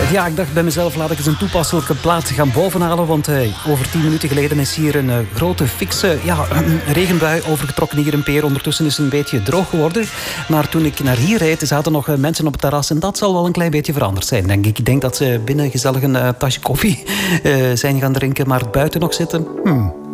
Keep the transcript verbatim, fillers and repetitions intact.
Ja, ik dacht bij mezelf, laat ik eens een toepasselijke plaat gaan bovenhalen. Want hey, over tien minuten geleden is hier een uh, grote, fikse ja, een regenbui overgetrokken hier in Peer. Ondertussen is het een beetje droog geworden. Maar toen ik naar hier reed, zaten nog uh, mensen op het terras. En dat zal wel een klein beetje veranderd zijn, denk ik. Ik denk dat ze binnen gezellig een uh, tasje koffie uh, zijn gaan drinken. Maar buiten nog zitten, hmm...